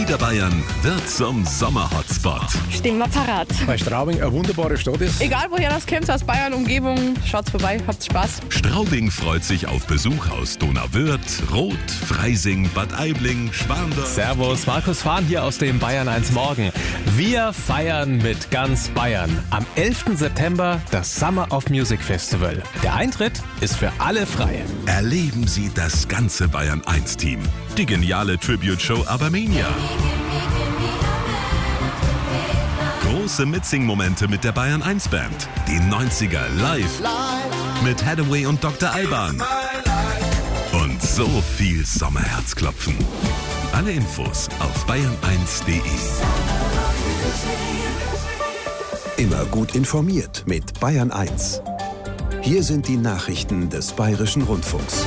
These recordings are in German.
Niederbayern wird zum Sommerhotspot. Stehen wir parat. Weil Straubing eine wunderbare Stadt ist. Egal woher das kommt, aus Bayern, Umgebung, schaut vorbei, habt Spaß. Straubing freut sich auf Besuch aus Donauwörth, Roth, Freising, Bad Aibling, Schwandorf. Servus, Markus Fahn hier aus dem Bayern 1 Morgen. Wir feiern mit ganz Bayern. Am 11. September das Summer of Music Festival. Der Eintritt ist für alle frei. Erleben Sie das ganze Bayern 1 Team. Die geniale Tribute-Show Abermania. Große Mitsing-Momente mit der Bayern 1 Band. Die 90er live mit Hathaway und Dr. Alban. Und so viel Sommerherzklopfen. Alle Infos auf bayern1.de. Immer gut informiert mit Bayern 1. Hier sind die Nachrichten des Bayerischen Rundfunks.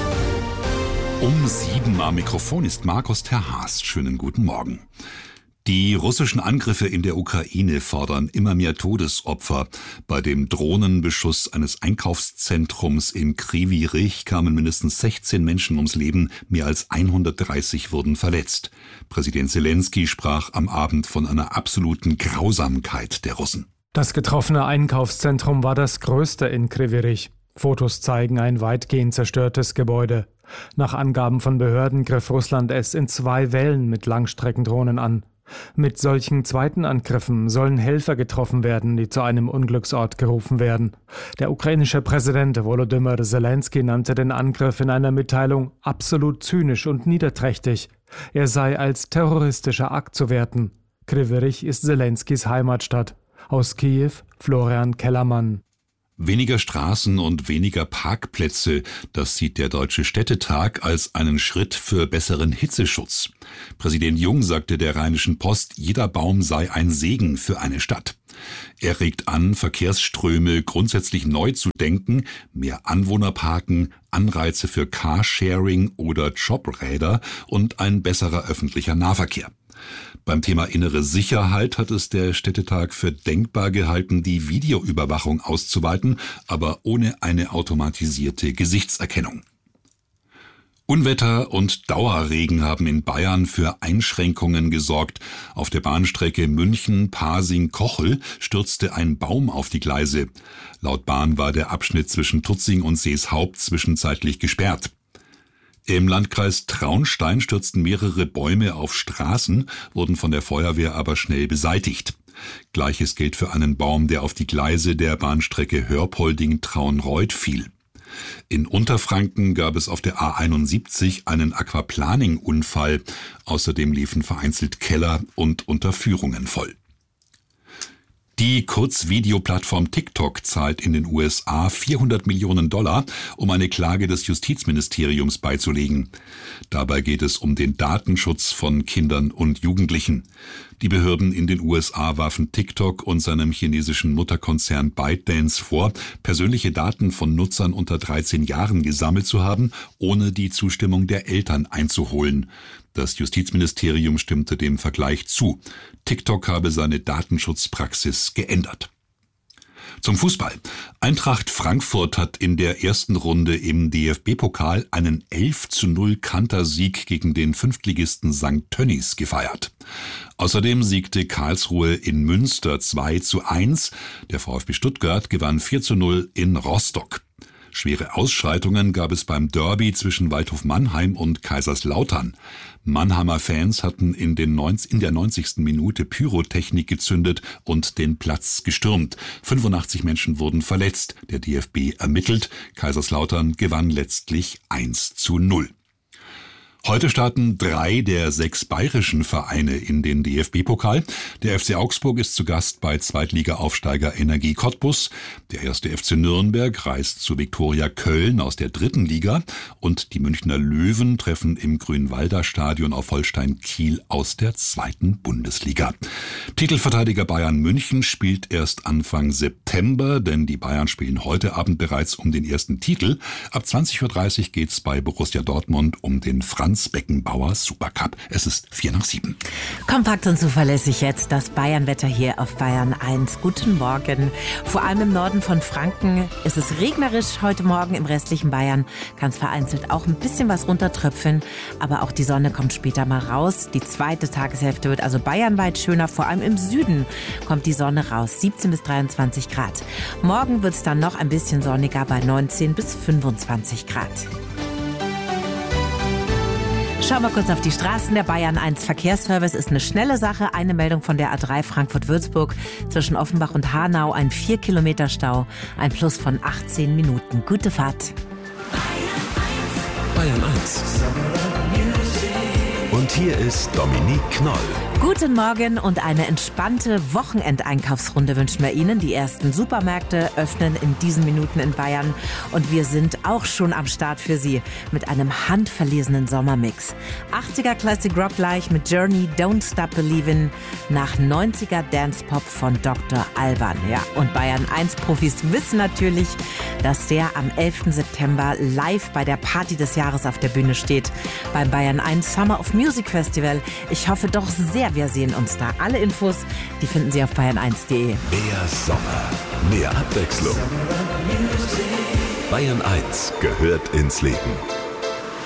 Um 7 am Mikrofon ist Markus Terhaas. Schönen guten Morgen. Die russischen Angriffe in der Ukraine fordern immer mehr Todesopfer. Bei dem Drohnenbeschuss eines Einkaufszentrums in Kryvyi Rih kamen mindestens 16 Menschen ums Leben, mehr als 130 wurden verletzt. Präsident Zelensky sprach am Abend von einer absoluten Grausamkeit der Russen. Das getroffene Einkaufszentrum war das größte in Kryvyi Rih. Fotos zeigen ein weitgehend zerstörtes Gebäude. Nach Angaben von Behörden griff Russland es in 2 Wellen mit Langstreckendrohnen an. Mit solchen zweiten Angriffen sollen Helfer getroffen werden, die zu einem Unglücksort gerufen werden. Der ukrainische Präsident Volodymyr Zelensky nannte den Angriff in einer Mitteilung absolut zynisch und niederträchtig. Er sei als terroristischer Akt zu werten. Kryvyi Rih ist Zelenskys Heimatstadt. Aus Kiew, Florian Kellermann. Weniger Straßen und weniger Parkplätze, das sieht der Deutsche Städtetag als einen Schritt für besseren Hitzeschutz. Präsident Jung sagte der Rheinischen Post, jeder Baum sei ein Segen für eine Stadt. Er regt an, Verkehrsströme grundsätzlich neu zu denken, mehr Anwohnerparken, Anreize für Carsharing oder Jobräder und ein besserer öffentlicher Nahverkehr. Beim Thema innere Sicherheit hat es der Städtetag für denkbar gehalten, die Videoüberwachung auszuweiten, aber ohne eine automatisierte Gesichtserkennung. Unwetter und Dauerregen haben in Bayern für Einschränkungen gesorgt. Auf der Bahnstrecke München-Pasing-Kochel stürzte ein Baum auf die Gleise. Laut Bahn war der Abschnitt zwischen Tutzing und Seeshaupt zwischenzeitlich gesperrt. Im Landkreis Traunstein stürzten mehrere Bäume auf Straßen, wurden von der Feuerwehr aber schnell beseitigt. Gleiches gilt für einen Baum, der auf die Gleise der Bahnstrecke Hörpolding-Traunreuth fiel. In Unterfranken gab es auf der A71 einen Aquaplaning-Unfall. Außerdem liefen vereinzelt Keller und Unterführungen voll. Die Kurzvideoplattform TikTok zahlt in den USA $400 Millionen, um eine Klage des Justizministeriums beizulegen. Dabei geht es um den Datenschutz von Kindern und Jugendlichen. Die Behörden in den USA warfen TikTok und seinem chinesischen Mutterkonzern ByteDance vor, persönliche Daten von Nutzern unter 13 Jahren gesammelt zu haben, ohne die Zustimmung der Eltern einzuholen. Das Justizministerium stimmte dem Vergleich zu. TikTok habe seine Datenschutzpraxis geändert. Zum Fußball. Eintracht Frankfurt hat in der ersten Runde im DFB-Pokal einen 11:0 Kantersieg gegen den Fünftligisten St. Tönnies gefeiert. Außerdem siegte Karlsruhe in Münster 2:1. Der VfB Stuttgart gewann 4:0 in Rostock. Schwere Ausschreitungen gab es beim Derby zwischen Waldhof Mannheim und Kaiserslautern. Mannheimer Fans hatten in der 90. Minute Pyrotechnik gezündet und den Platz gestürmt. 85 Menschen wurden verletzt. Der DFB ermittelt. Kaiserslautern gewann letztlich 1:0. Heute starten 3 der 6 bayerischen Vereine in den DFB-Pokal. Der FC Augsburg ist zu Gast bei Zweitliga-Aufsteiger Energie Cottbus. Der 1. FC Nürnberg reist zu Viktoria Köln aus der 3. Liga. Und die Münchner Löwen treffen im Grünwalder Stadion auf Holstein Kiel aus der 2. Bundesliga. Titelverteidiger Bayern München spielt erst Anfang September, denn die Bayern spielen heute Abend bereits um den ersten Titel. Ab 20:30 Uhr geht's bei Borussia Dortmund um den Franz Hans Beckenbauer Supercup. Es ist 6:45. Kompakt und zuverlässig jetzt das Bayernwetter hier auf Bayern 1. Guten Morgen. Vor allem im Norden von Franken ist es regnerisch heute Morgen. Im restlichen Bayern kann es vereinzelt auch ein bisschen was runtertröpfeln. Aber auch die Sonne kommt später mal raus. Die zweite Tageshälfte wird also bayernweit schöner. Vor allem im Süden kommt die Sonne raus. 17 bis 23 Grad. Morgen wird es dann noch ein bisschen sonniger bei 19 bis 25 Grad. Schauen wir kurz auf die Straßen. Der Bayern 1 Verkehrsservice ist eine schnelle Sache. Eine Meldung von der A3 Frankfurt-Würzburg. Zwischen Offenbach und Hanau ein 4 Kilometer Stau. Ein Plus von 18 Minuten. Gute Fahrt. Bayern 1. Und hier ist Dominique Knoll. Guten Morgen und eine entspannte Wochenendeinkaufsrunde wünschen wir Ihnen. Die ersten Supermärkte öffnen in diesen Minuten in Bayern und wir sind auch schon am Start für Sie mit einem handverlesenen Sommermix. 80er Classic Rock gleich mit Journey, Don't Stop Believin', nach 90er Dance Pop von Dr. Alban. Ja, und Bayern 1 Profis wissen natürlich, dass der am 11. September live bei der Party des Jahres auf der Bühne steht. Beim Bayern 1 Summer of Music Festival. Ich hoffe doch sehr, wir sehen uns da. Alle Infos, die finden Sie auf bayern1.de. Mehr Sommer, mehr Abwechslung. Bayern 1 gehört ins Leben.